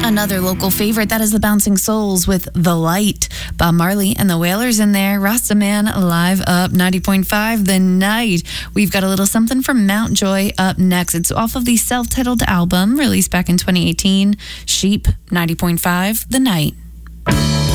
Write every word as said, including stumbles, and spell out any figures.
Another local favorite, that is the Bouncing Souls with The Light. Bob Marley and the Wailers in there. Rastaman live up ninety point five The Night. We've got a little something from Mountjoy up next. It's off of the self-titled album released back in twenty eighteen. Sheep, ninety point five The Night.